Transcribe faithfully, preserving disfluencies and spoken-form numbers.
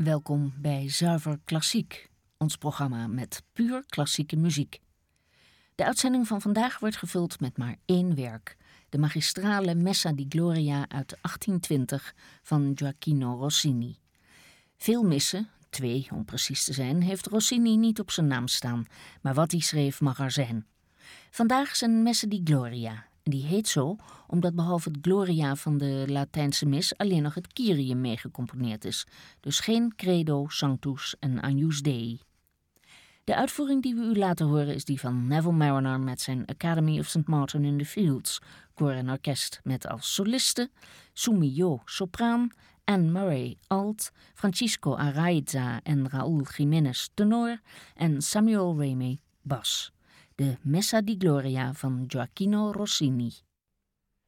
Welkom bij Zuiver Klassiek, ons programma met puur klassieke muziek. De uitzending van vandaag wordt gevuld met maar één werk, de magistrale Messa di Gloria uit achttien twintig van Gioachino Rossini. Veel missen, twee om precies te zijn, heeft Rossini niet op zijn naam staan, maar wat hij schreef mag er zijn. Vandaag zijn Messa di Gloria. Die heet zo omdat behalve het Gloria van de Latijnse mis alleen nog het Kyrie meegecomponeerd is. Dus geen Credo, Sanctus en Agnus Dei. De uitvoering die we u laten horen is die van Neville Marriner met zijn Academy of Saint Martin in the Fields, koor en orkest met als solisten Sumi Jo sopraan, Anne Murray alt, Francisco Araiza en Raúl Jiménez tenor en Samuel Ramey bas. De Messa di Gloria van Gioachino Rossini.